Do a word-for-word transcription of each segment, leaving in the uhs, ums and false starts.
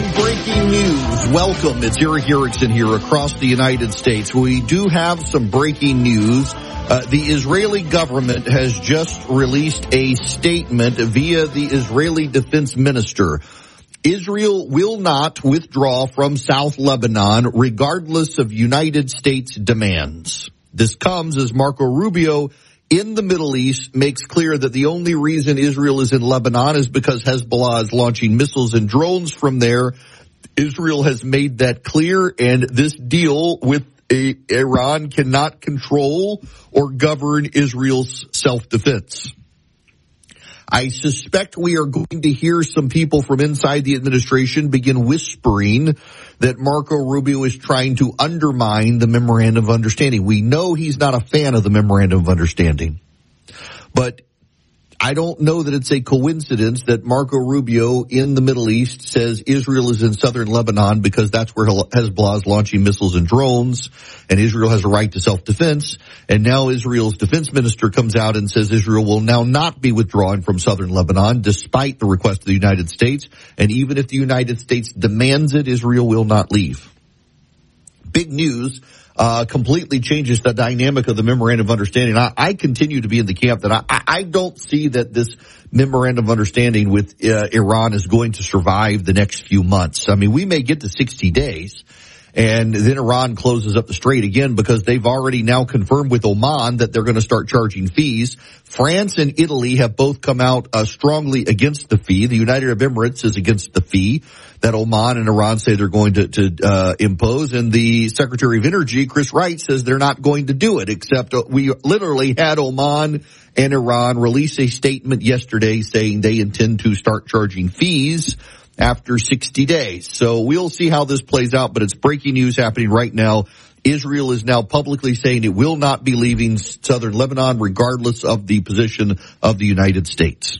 some breaking news. Welcome. It's Eric Erickson here across the United States. We do have some breaking news. Uh, the Israeli government has just released a statement via the Israeli defense minister. Israel will not withdraw from South Lebanon regardless of United States demands. This comes as Marco Rubio in the Middle East makes clear that the only reason Israel is in Lebanon is because Hezbollah is launching missiles and drones from there. Israel has made that clear, and this deal with a, Iran cannot control or govern Israel's self-defense. I suspect we are going to hear some people from inside the administration begin whispering that Marco Rubio is trying to undermine the Memorandum of Understanding. We know he's not a fan of the Memorandum of Understanding, but I don't know that it's a coincidence that Marco Rubio in the Middle East says Israel is in southern Lebanon because that's where Hezbollah is launching missiles and drones, and Israel has a right to self-defense. And now Israel's defense minister comes out and says Israel will now not be withdrawing from southern Lebanon despite the request of the United States. And even if the United States demands it, Israel will not leave. Big news. Uh, completely changes the dynamic of the Memorandum of Understanding. I, I continue to be in the camp that I, I don't see that this Memorandum of Understanding with uh, Iran is going to survive the next few months. I mean, we may get to sixty days, and then Iran closes up the strait again because they've already now confirmed with Oman that they're going to start charging fees. France and Italy have both come out uh, strongly against the fee. The United Arab Emirates is against the fee that Oman and Iran say they're going to, to uh, impose. And the Secretary of Energy, Chris Wright, says they're not going to do it, except uh, we literally had Oman and Iran release a statement yesterday saying they intend to start charging fees after sixty days. So we'll see how this plays out, but it's breaking news happening right now. Israel is now publicly saying it will not be leaving southern Lebanon regardless of the position of the United States.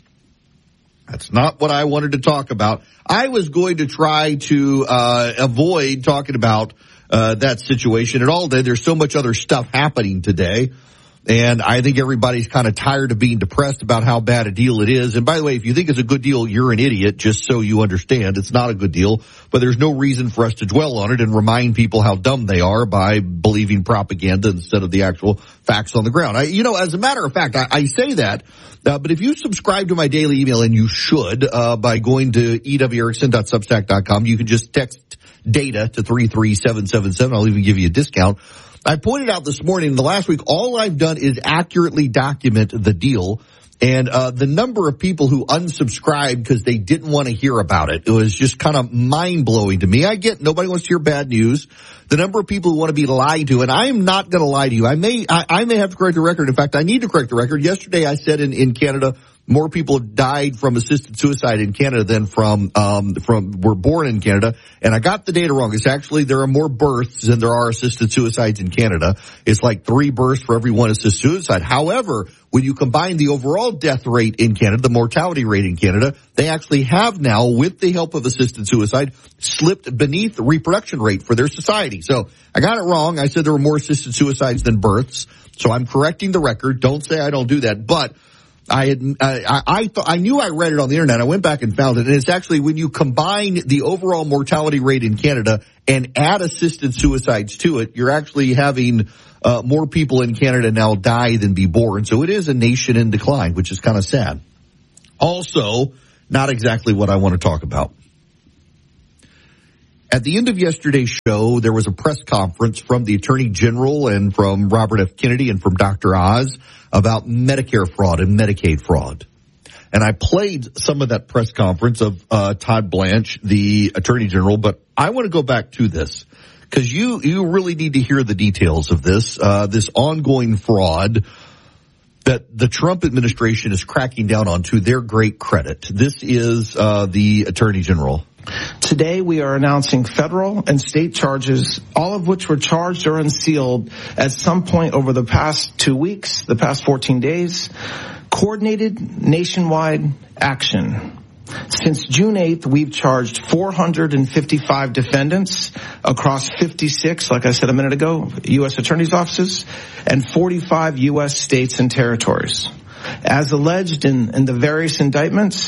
That's not what I wanted to talk about. I was going to try to uh avoid talking about uh that situation at all day. There's so much other stuff happening today. And I think everybody's kind of tired of being depressed about how bad a deal it is. And by the way, if you think it's a good deal, you're an idiot, just so you understand. It's not a good deal, but there's no reason for us to dwell on it and remind people how dumb they are by believing propaganda instead of the actual facts on the ground. I, you know, as a matter of fact, I, I say that, uh, but if you subscribe to my daily email, and you should, uh, by going to e w erickson dot substack dot com, you can just text data to three three seven seven seven. I'll even give you a discount. I pointed out this morning, in the last week, all I've done is accurately document the deal. And uh the number of people who unsubscribed because they didn't want to hear about it, it was just kind of mind-blowing to me. I get nobody wants to hear bad news. The number of people who want to be lied to, and I am not going to lie to you. I may I, I may have to correct the record. In fact, I need to correct the record. Yesterday I said in, in Canada, more people have died from assisted suicide in Canada than from, um, from, were born in Canada. And I got the data wrong. It's actually, there are more births than there are assisted suicides in Canada. It's like three births for every one assisted suicide. However, when you combine the overall death rate in Canada, the mortality rate in Canada, they actually have now, with the help of assisted suicide, slipped beneath the reproduction rate for their society. So I got it wrong. I said there were more assisted suicides than births. So I'm correcting the record. Don't say I don't do that. But I had, I, I thought, I knew I read it on the internet. I went back and found it. And it's actually when you combine the overall mortality rate in Canada and add assisted suicides to it, you're actually having, uh, more people in Canada now die than be born. So it is a nation in decline, which is kind of sad. Also, not exactly what I want to talk about. At the end of yesterday's show, there was a press conference from the Attorney General and from Robert F. Kennedy and from Doctor Oz about Medicare fraud and Medicaid fraud. And I played some of that press conference of uh Todd Blanche, the Attorney General, but I want to go back to this because you you really need to hear the details of this, uh this ongoing fraud that the Trump administration is cracking down on to their great credit. This is uh the Attorney General. Today we are announcing federal and state charges, all of which were charged or unsealed at some point over the past two weeks, the past fourteen days. Coordinated nationwide action. Since June eighth, we've charged four hundred fifty-five defendants across fifty-six, like I said a minute ago, U S attorney's offices, and forty-five U S states and territories. As alleged in, in the various indictments,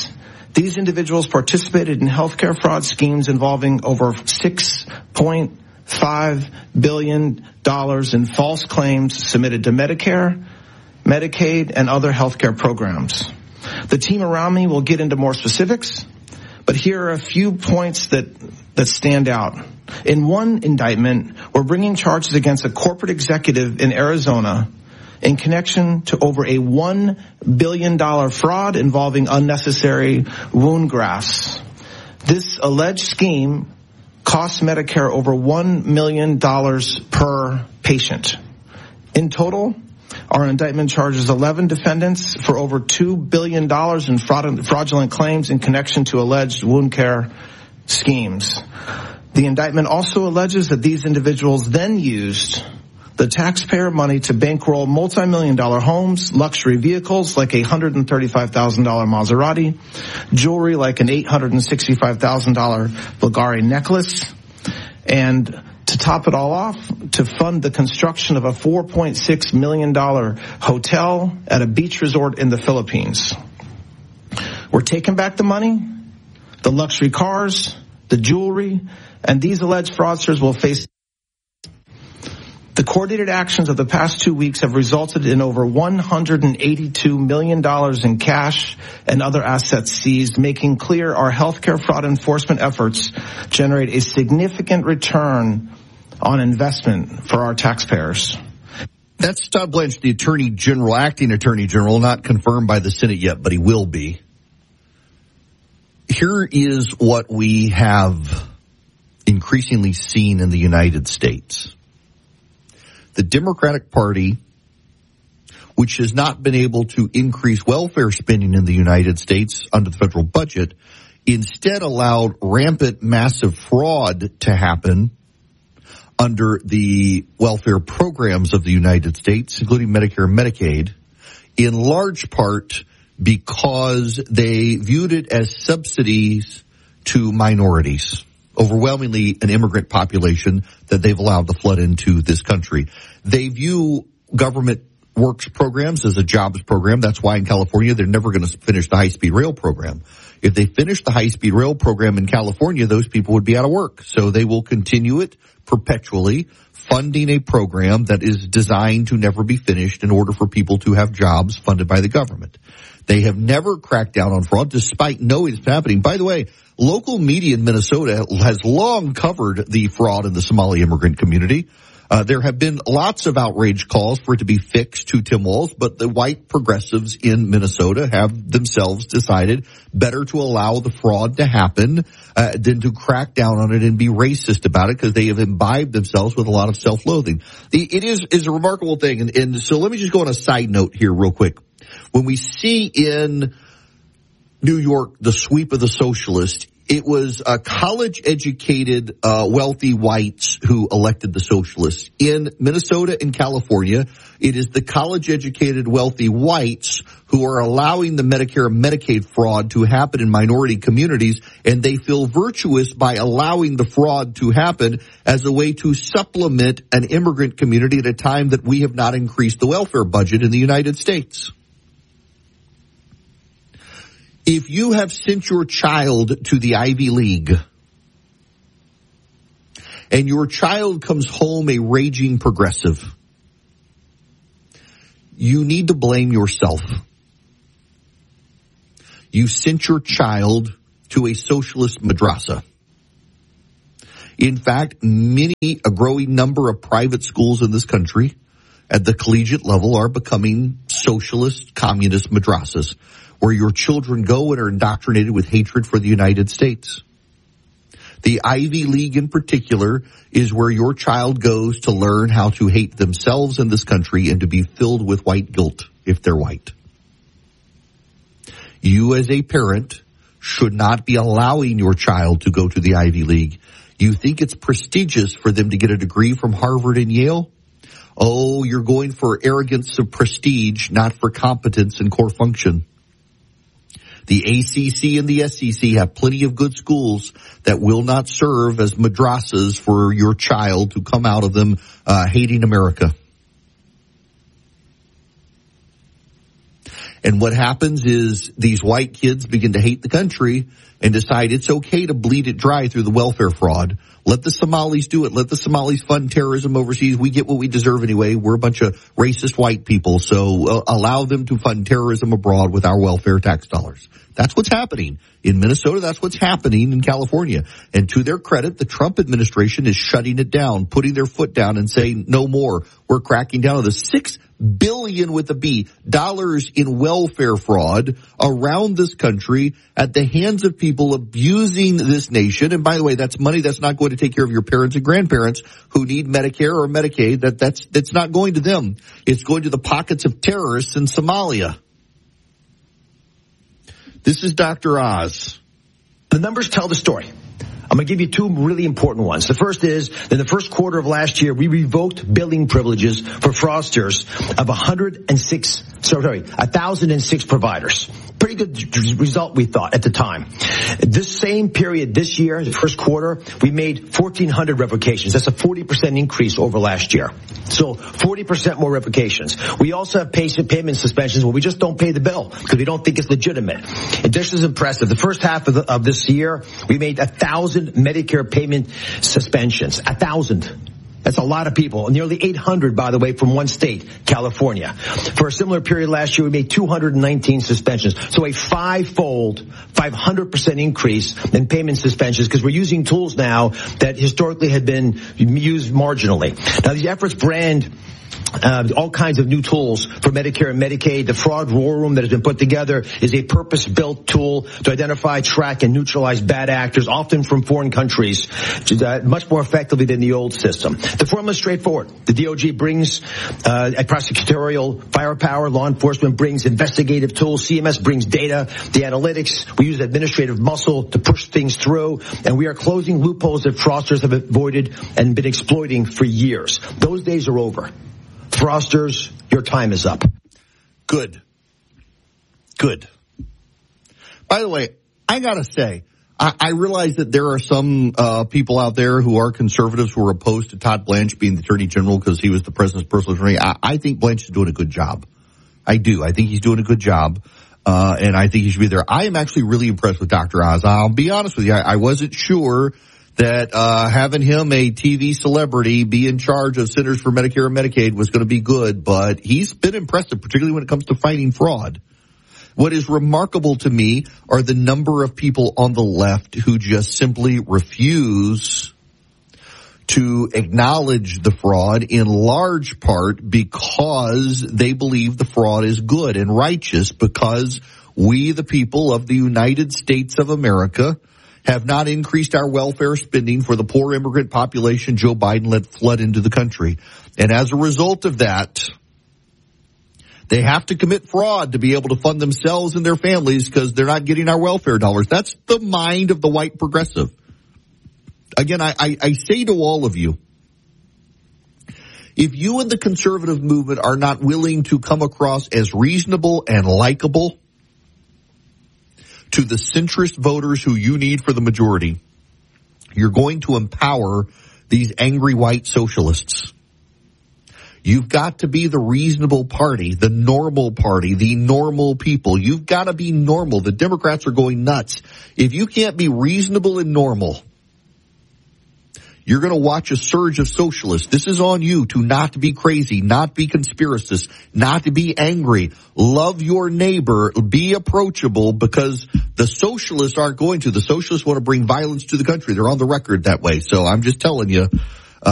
These individuals participated in healthcare fraud schemes involving over six point five billion dollars in false claims submitted to Medicare, Medicaid, and other healthcare programs. The team around me will get into more specifics, but here are a few points that, that stand out. In one indictment, we're bringing charges against a corporate executive in Arizona in connection to over a one billion dollars fraud involving unnecessary wound grafts. This alleged scheme costs Medicare over one million dollars per patient. In total, our indictment charges eleven defendants for over two billion dollars in fraudulent claims in connection to alleged wound care schemes. The indictment also alleges that these individuals then used the taxpayer money to bankroll multi-million dollar homes, luxury vehicles like a one hundred thirty-five thousand dollars Maserati, jewelry like an eight hundred sixty-five thousand dollars Bulgari necklace, and to top it all off, to fund the construction of a four point six million dollars hotel at a beach resort in the Philippines. We're taking back the money, the luxury cars, the jewelry, and these alleged fraudsters will face. The coordinated actions of the past two weeks have resulted in over one hundred eighty-two million dollars in cash and other assets seized, making clear our healthcare fraud enforcement efforts generate a significant return on investment for our taxpayers. That's Todd Blanche, the Attorney General, acting Attorney General, not confirmed by the Senate yet, but he will be. Here is what we have increasingly seen in the United States. The Democratic Party, which has not been able to increase welfare spending in the United States under the federal budget, instead allowed rampant, massive fraud to happen under the welfare programs of the United States, including Medicare and Medicaid, in large part because they viewed it as subsidies to minorities, overwhelmingly an immigrant population that they've allowed to flood into this country. They view government works programs as a jobs program. That's why in California they're never going to finish the high-speed rail program. If they finish the high-speed rail program in California, those people would be out of work. So they will continue it perpetually, funding a program that is designed to never be finished in order for people to have jobs funded by the government. They have never cracked down on fraud, despite knowing it's happening. By the way, local media in Minnesota has long covered the fraud in the Somali immigrant community. Uh, there have been lots of outrage calls for it to be fixed to Tim Walz, but the white progressives in Minnesota have themselves decided better to allow the fraud to happen uh, than to crack down on it and be racist about it, because they have imbibed themselves with a lot of self-loathing. It, it is, is a remarkable thing. And, and so let me just go on a side note here real quick. When we see in New York the sweep of the socialists, it was uh, college-educated, uh, wealthy whites who elected the socialists. In Minnesota and California, it is the college-educated, wealthy whites who are allowing the Medicare and Medicaid fraud to happen in minority communities, and they feel virtuous by allowing the fraud to happen as a way to supplement an immigrant community at a time that we have not increased the welfare budget in the United States. If you have sent your child to the Ivy League and your child comes home a raging progressive, you need to blame yourself. You sent your child to a socialist madrasa. In fact, many, a growing number of private schools in this country at the collegiate level are becoming socialist, communist madrasas, where your children go and are indoctrinated with hatred for the United States. The Ivy League in particular is where your child goes to learn how to hate themselves in this country and to be filled with white guilt if they're white. You as a parent should not be allowing your child to go to the Ivy League. You think it's prestigious for them to get a degree from Harvard and Yale? Oh, you're going for arrogance of prestige, not for competence and core function. The A C C and the S E C have plenty of good schools that will not serve as madrasas for your child to come out of them uh, hating America. And what happens is these white kids begin to hate the country and decide it's okay to bleed it dry through the welfare fraud. Let the Somalis do it. Let the Somalis fund terrorism overseas. We get what we deserve anyway. We're a bunch of racist white people, so uh, allow them to fund terrorism abroad with our welfare tax dollars. That's what's happening in Minnesota. That's what's happening in California. And to their credit, the Trump administration is shutting it down, putting their foot down and saying no more. We're cracking down on the six billion with a B dollars in welfare fraud around this country at the hands of people abusing this nation. And by the way, that's money that's not going to take care of your parents and grandparents who need Medicare or Medicaid. That that's that's not going to them. It's going to the pockets of terrorists in Somalia. This is Doctor Oz. The numbers tell the story. I'm going to give you two really important ones. The first is, in the first quarter of last year, we revoked billing privileges for fraudsters of one hundred six, sorry, one thousand six providers. Pretty good result, we thought, at the time. This same period this year, the first quarter, we made fourteen hundred revocations. That's a forty percent increase over last year. So forty percent more revocations. We also have patient payment suspensions where we just don't pay the bill because we don't think it's legitimate. And this is impressive. The first half of, the, of this year, we made a thousand Medicare payment suspensions. A thousand. That's a lot of people. Nearly eight hundred, by the way, from one state, California. For a similar period last year, we made two hundred nineteen suspensions. So a five-fold, five hundred percent increase in payment suspensions because we're using tools now that historically had been used marginally. Now, these efforts brand Uh, all kinds of new tools for Medicare and Medicaid. The fraud war room that has been put together is a purpose-built tool to identify, track, and neutralize bad actors, often from foreign countries, uh, much more effectively than the old system. The formula is straightforward. The D O J brings uh, a prosecutorial firepower. Law enforcement brings investigative tools. C M S brings data, the analytics. We use administrative muscle to push things through, and we are closing loopholes that fraudsters have avoided and been exploiting for years. Those days are over. Fraudsters, your time is up. Good. Good. By the way, I gotta say, I, I realize that there are some uh people out there who are conservatives who are opposed to Todd Blanche being the Attorney General because he was the President's personal attorney. I, I think Blanche is doing a good job. I do. I think he's doing a good job, uh and I think he should be there. I am actually really impressed with Doctor Oz. I'll be honest with you. I, I wasn't sure that uh having him, a T V celebrity, be in charge of Centers for Medicare and Medicaid was going to be good, but he's been impressive, particularly when it comes to fighting fraud. What is remarkable to me are the number of people on the left who just simply refuse to acknowledge the fraud, in large part because they believe the fraud is good and righteous, because we, the people of the United States of America, have not increased our welfare spending for the poor immigrant population Joe Biden let flood into the country. And as a result of that, they have to commit fraud to be able to fund themselves and their families because they're not getting our welfare dollars. That's the mind of the white progressive. Again, I, I, I say to all of you, if you and the conservative movement are not willing to come across as reasonable and likable to the centrist voters who you need for the majority, you're going to empower these angry white socialists. You've got to be the reasonable party, the normal party, the normal people. You've got to be normal. The Democrats are going nuts. If you can't be reasonable and normal, you're going to watch a surge of socialists. This is on you to not be crazy, not be conspiracists, not to be angry. Love your neighbor, be approachable, because the socialists aren't going to. The socialists want to bring violence to the country. They're on the record that way. So I'm just telling you,